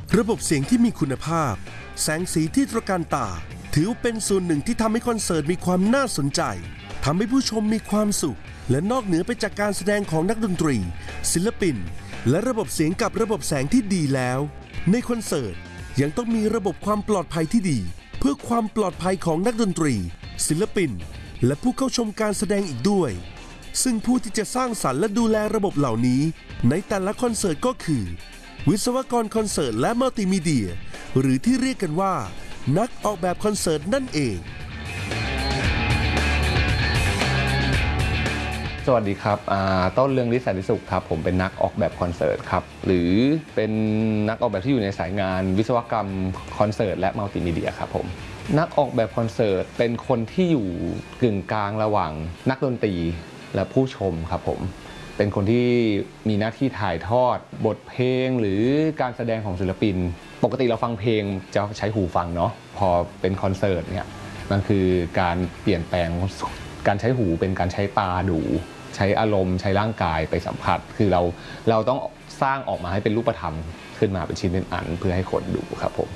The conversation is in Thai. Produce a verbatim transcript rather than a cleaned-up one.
ระบบเสียงที่มีคุณภาพแสงสีที่ตระการตาถือเป็นส่วนหนึ่งที่ทำให้คอนเสิร์ตมีความน่าสนใจทำให้ผู้ชมมีความสุขและนอกเหนือไปจากการแสดงของนักดนตรีศิลปินและระบบเสียงกับระบบแสงที่ดีแล้วในคอนเสิร์ตยังต้องมีระบบความปลอดภัยที่ดีเพื่อความปลอดภัยของนักดนตรีศิลปินและผู้เข้าชมการแสดงอีกด้วยซึ่งผู้ที่จะสร้างสรรค์และดูแลระบบเหล่านี้ในแต่ละคอนเสิร์ตก็คือวิศวกรคอนเสิร์ตและมัลติมีเดียหรือที่เรียกกันว่านักออกแบบคอนเสิร์ตนั่นเองสวัสดีครับต้นเรืองฤทธิ์ สันติสุขครับผมเป็นนักออกแบบคอนเสิร์ตครับหรือเป็นนักออกแบบที่อยู่ในสายงานวิศวกรรมคอนเสิร์ตและมัลติมีเดียครับผมนักออกแบบคอนเสิร์ตเป็นคนที่อยู่กึ่งกลางระหว่างนักดนตรีและผู้ชมครับผมเป็นคนที่มีหน้าที่ถ่ายทอดบทเพลงหรือการแสดงของศิลปินปกติเราฟังเพลงจะใช้หูฟังเนาะพอเป็นคอนเสิร์ตเนี่ยมันคือการเปลี่ยนแปลงการใช้หูเป็นการใช้ตาดูใช้อารมณ์ใช้ร่างกายไปสัมผัสคือเราเราต้องสร้างออกมาให้เป็นรูปธรรมขึ้นมาเป็นชิ้นเป็นอันเพื่อให้คนดูครับผม